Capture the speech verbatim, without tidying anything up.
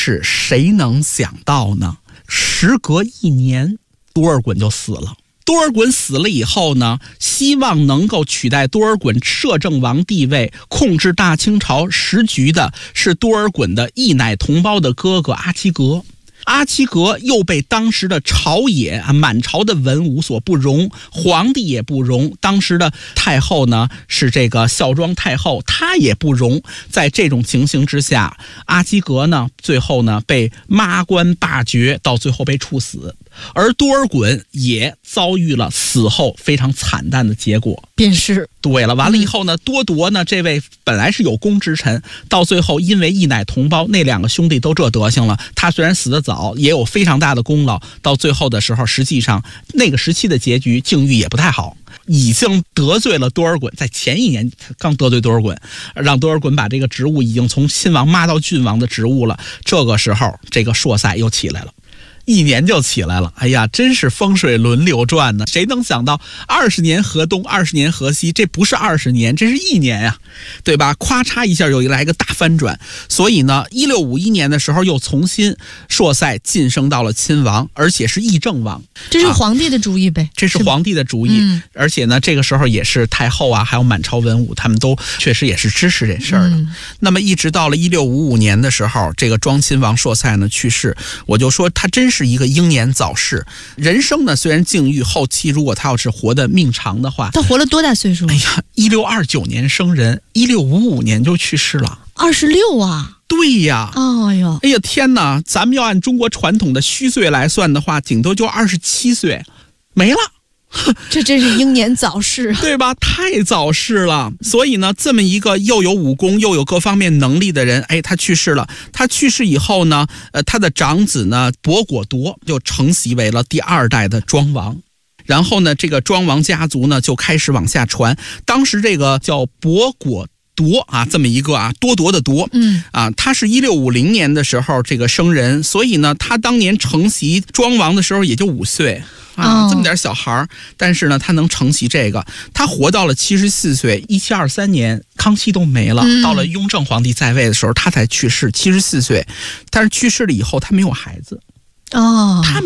是谁能想到呢？时隔一年，多尔衮就死了。多尔衮死了以后呢，希望能够取代多尔衮摄政王地位，控制大清朝时局的是多尔衮的一奶同胞的哥哥阿齐格。阿齐格又被当时的朝野啊，满朝的文武所不容，皇帝也不容，当时的太后呢是这个孝庄太后，她也不容。在这种情形之下，阿齐格呢最后呢被抹官罢爵，到最后被处死。而多尔衮也遭遇了死后非常惨淡的结果， 便是对了。完了以后呢，多铎呢这位本来是有功之臣，到最后因为一奶同胞，那两个兄弟都这德行了，他虽然死得早，也有非常大的功劳，到最后的时候，实际上那个时期的结局境遇也不太好，已经得罪了多尔衮。在前一年刚得罪多尔衮，让多尔衮把这个职务已经从亲王抹到郡王的职务了。这个时候，这个朔塞又起来了。一年就起来了，哎呀，真是风水轮流转呢！谁能想到二十年河东，二十年河西，这不是二十年，这是一年呀、啊，对吧？咔嚓一下又来个大翻转。所以呢，一六五一年的时候又重新朔塞晋升到了亲王，而且是议政王。 这是皇帝的主意呗？啊、 这是皇帝的主意、嗯，而且呢，这个时候也是太后啊，还有满朝文武，他们都确实也是支持这事儿的、嗯。那么一直到了一六五五年的时候，这个庄亲王朔塞呢去世，我就说他真是。是一个英年早逝，人生呢虽然境遇，后期如果他要是活得命长的话， 他活了多大岁数？ 哎呀，一六二九年生人，一六五五年就去世了， 二十六啊！ 对呀， 哦哟， 哎呀天哪！咱们要按中国传统的虚岁来算的话，顶多就二十七岁，没了。 这真是英年早逝， 对吧？太早逝了。所以呢，这么一个又有武功又有各方面能力的人，哎，他去世了。他去世以后呢，呃，他的长子呢，博果铎就承袭为了第二代的庄王。然后呢，这个庄王家族呢就开始往下传。当时这个叫博果铎啊，这么一个啊，多铎的铎， 嗯啊，他是一六五零年的时候这个生人，所以呢，他当年承袭庄王的时候也就五岁。啊，这么点小孩儿，但是呢，他能承袭这个，他活到了七十四岁，一七二三年，康熙都没了、嗯，到了雍正皇帝在位的时候，他才去世，七十四岁，但是去世了以后，他没有孩子， 哦， 他。